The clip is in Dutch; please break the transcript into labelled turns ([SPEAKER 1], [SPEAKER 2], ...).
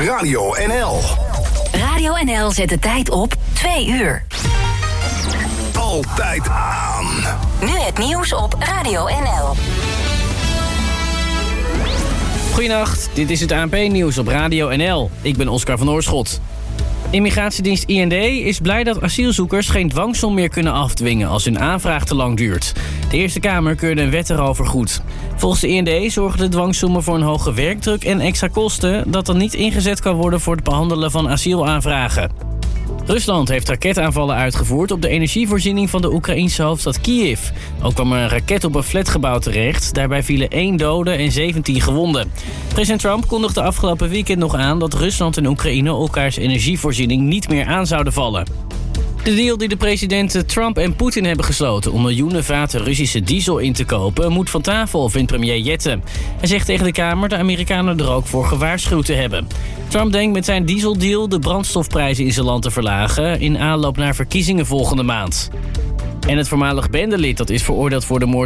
[SPEAKER 1] Radio NL.
[SPEAKER 2] Radio NL zet de tijd op 2 uur.
[SPEAKER 1] Altijd aan.
[SPEAKER 2] Nu het nieuws op Radio NL.
[SPEAKER 3] Goedenacht, dit is het ANP-nieuws op Radio NL. Ik ben Oscar van Oorschot. Immigratiedienst IND is blij dat asielzoekers geen dwangsom meer kunnen afdwingen als hun aanvraag te lang duurt. De Eerste Kamer keurde een wet erover goed. Volgens de IND zorgen de dwangsommen voor een hoge werkdruk en extra kosten dat dan niet ingezet kan worden voor het behandelen van asielaanvragen. Rusland heeft raketaanvallen uitgevoerd op de energievoorziening van de Oekraïense hoofdstad Kiev. Ook kwam er een raket op een flatgebouw terecht. Daarbij vielen 1 dode en 17 gewonden. President Trump kondigde afgelopen weekend nog aan dat Rusland en Oekraïne elkaars energievoorziening niet meer aan zouden vallen. De deal die de presidenten Trump en Poetin hebben gesloten om miljoenen vaten Russische diesel in te kopen moet van tafel, vindt premier Jette. Hij zegt tegen de Kamer de Amerikanen er ook voor gewaarschuwd te hebben. Trump denkt met zijn dieseldeal de brandstofprijzen in zijn land te verlagen in aanloop naar verkiezingen volgende maand. En het voormalig bendelid dat is veroordeeld voor de moord